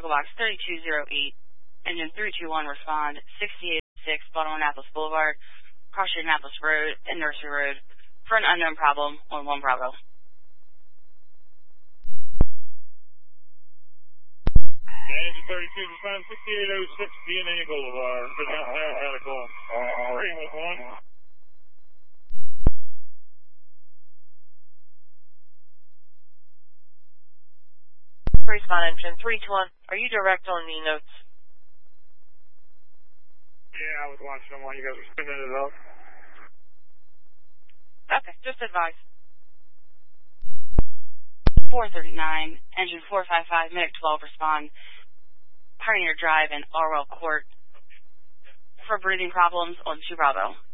Local Box 3208, Engine 321, respond 686 Baltimore Annapolis Boulevard, Cross Street Annapolis Road, and Nursery Road for an unknown problem on 1 Bravo. Engine 32, respond 6806 DNA Boulevard. Had a call. Rating with 1. Respond Engine 321. Are you direct on the notes? Yeah, I was watching them while you guys were spinning it up. Okay, just advise. 439, Engine 455, Medic 12, respond. Pioneer Drive and Orwell Court for breathing problems on 2 Bravo.